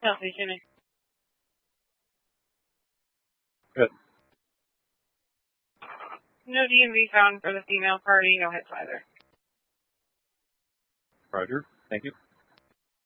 Healthy, Jimmy. Good. No DMV found for the female party. No hits either. Roger. Thank you.